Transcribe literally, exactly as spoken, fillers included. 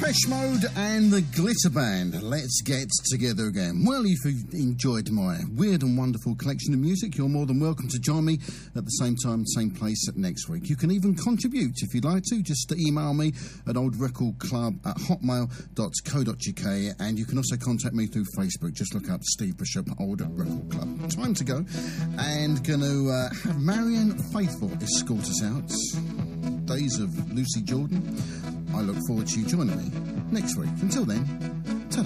Depeche Mode and the Glitter Band. Let's get together again. Well, if you've enjoyed my weird and wonderful collection of music, you're more than welcome to join me at the same time, same place next week. You can even contribute if you'd like to. Just email me at oldrecordclub at hotmail dot co dot uk, and you can also contact me through Facebook. Just look up Steve Bishop, Old Record Club. Time to go, and going to uh, have Marianne Faithfull escort us out. Days of Lucy Jordan. I look forward to you joining me next week. Until then,